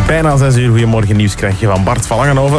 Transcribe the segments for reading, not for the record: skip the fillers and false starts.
Bijna 6 uur. Goedemorgen, nieuws krijg je van Bart van Langenhoven.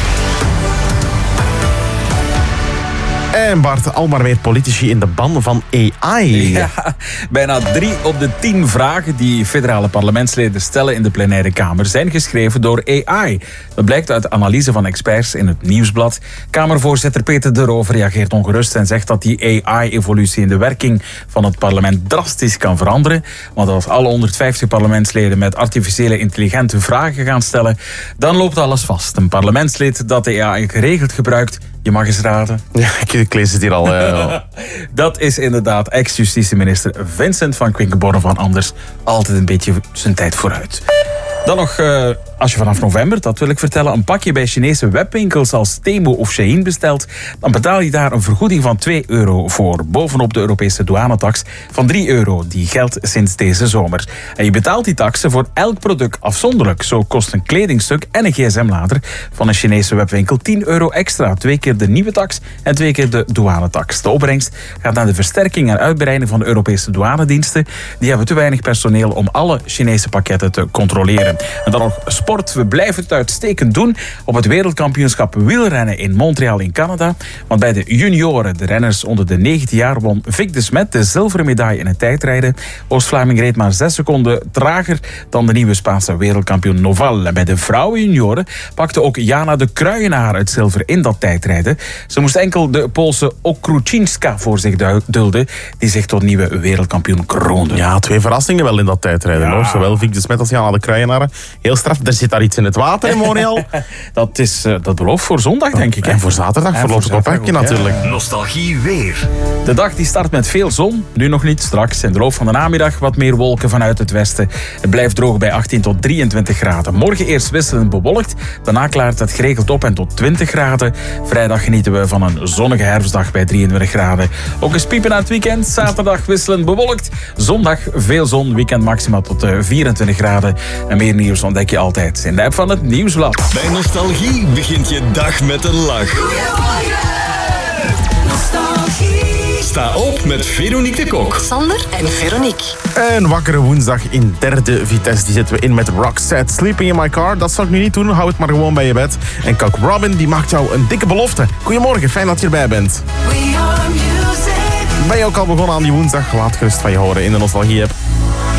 En Bart, al maar meer politici in de ban van AI. Ja, bijna 3 op de 10 vragen die federale parlementsleden stellen in de plenaire kamer zijn geschreven door AI. Dat blijkt uit analyse van experts in het Nieuwsblad. Kamervoorzitter Peter de Roo reageert ongerust en zegt dat die AI-evolutie in de werking van het parlement drastisch kan veranderen. Want als alle 150 parlementsleden met artificiële intelligente vragen gaan stellen, dan loopt alles vast. Een parlementslid dat de AI geregeld gebruikt, je mag eens raden. Ja, ik lees het hier al. Dat is inderdaad ex-justitieminister Vincent van Quinkenborne van Anders. Altijd een beetje zijn tijd vooruit. Dan nog, als je vanaf november, dat wil ik vertellen, een pakje bij Chinese webwinkels als Temu of Shein bestelt, dan betaal je daar een vergoeding van €2 voor, bovenop de Europese douanetax van €3. Die geldt sinds deze zomer. En je betaalt die taxen voor elk product afzonderlijk. Zo kost een kledingstuk en een gsm-lader van een Chinese webwinkel €10 extra. 2 keer de nieuwe tax en 2 keer de douanetax. De opbrengst gaat naar de versterking en uitbreiding van de Europese douanediensten. Die hebben te weinig personeel om alle Chinese pakketten te controleren. En dan nog sport. We blijven het uitstekend doen op het wereldkampioenschap wielrennen in Montreal in Canada. Want bij de junioren, de renners onder de 19 jaar, won Vic de Smet de zilveren medaille in het tijdrijden. Oost-Vlaming reed maar 6 seconden trager dan de nieuwe Spaanse wereldkampioen Noval. En bij de vrouwenjunioren pakte ook Jana de Kruijenaar het zilver in dat tijdrijden. Ze moest enkel de Poolse Okruchinska voor zich dulden, die zich tot nieuwe wereldkampioen kroonde. Ja, 2 verrassingen wel in dat tijdrijden, hoor. Zowel Vic de Smet als Jana de Kruijenaar. Heel straf, er zit daar iets in het water in Montreal. Dat belooft voor zondag, denk ik. En voor zaterdag voorlopig op hekje natuurlijk. Nostalgie weer. De dag die start met veel zon, nu nog niet, straks in de loop van de namiddag wat meer wolken vanuit het westen. Het blijft droog bij 18 tot 23 graden. Morgen eerst wisselend bewolkt, daarna klaart het geregeld op en tot 20 graden. Vrijdag genieten we van een zonnige herfstdag bij 23 graden. Ook eens piepen naar het weekend, zaterdag wisselend bewolkt. Zondag veel zon, weekend maximaal tot 24 graden. En meer nieuws ontdek je altijd in de app van het Nieuwsblad. Bij Nostalgie begint je dag met een lach. Goedemorgen, Nostalgie. Sta op met Veronique de Kok. Sander en Veronique. Een wakkere woensdag in derde Vitesse. Die zetten we in met Roxette. Sleeping in my car. Dat zal ik nu niet doen. Hou het maar gewoon bij je bed. En Kak Robin die maakt jou een dikke belofte. Goedemorgen, fijn dat je erbij bent. We are music. Ben je ook al begonnen aan die woensdag? Laat gerust van je horen in de Nostalgie-app.